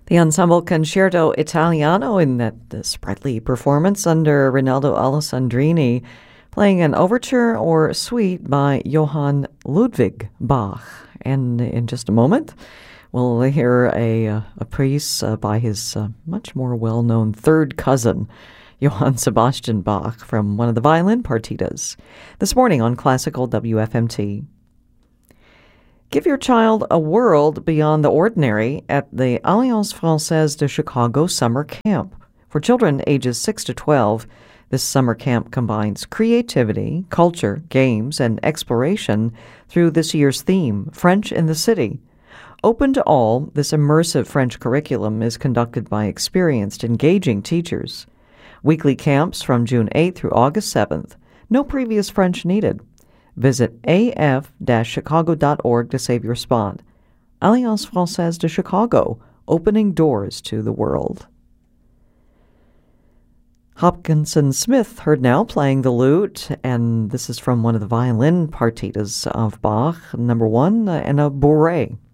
The Ensemble Concerto Italiano in that sprightly performance under Rinaldo Alessandrini, playing an overture or suite by Johann Ludwig Bach. And in just a moment, we'll hear a piece by his much more well-known third cousin, Johann Sebastian Bach, from one of the violin partitas. This morning on Classical WFMT. Give your child a world beyond the ordinary at the Alliance Française de Chicago Summer Camp. For children ages 6 to 12, this summer camp combines creativity, culture, games, and exploration through this year's theme, French in the City. Open to all, this immersive French curriculum is conducted by experienced, engaging teachers. Weekly camps from June 8th through August 7th. No previous French needed. Visit af-chicago.org to save your spot. Alliance Française de Chicago, opening doors to the world. Hopkinson Smith heard now playing the lute, and this is from one of the violin partitas of Bach, number 1, and a bourrée.